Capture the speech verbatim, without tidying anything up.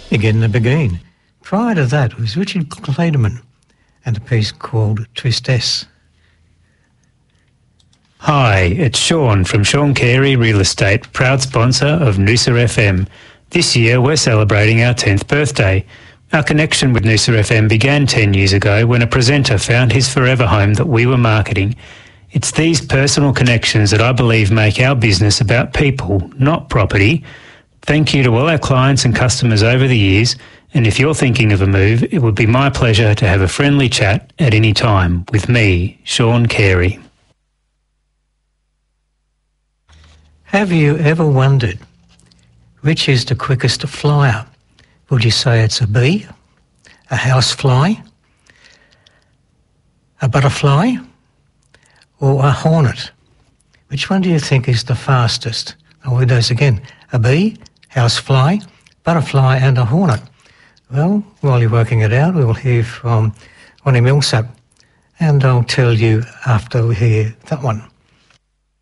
Again the Beguine. Prior to that was Richard Clayderman and a piece called Tristesse. Hi, it's Sean from Sean Carey Real Estate, proud sponsor of Noosa F M. This year we're celebrating our tenth birthday. Our connection with Noosa F M began ten years ago when a presenter found his forever home that we were marketing. It's these personal connections that I believe make our business about people, not property. Thank you to all our clients and customers over the years, and if you're thinking of a move, it would be my pleasure to have a friendly chat at any time with me, Sean Carey. Have you ever wondered which is the quickest flyer? Would you say it's a bee, a housefly, a butterfly, or a hornet? Which one do you think is the fastest? I'll read those again. A bee, housefly, butterfly and a hornet. Well, while you're working it out, we'll hear from Ronnie Millsap, and I'll tell you after we hear that one.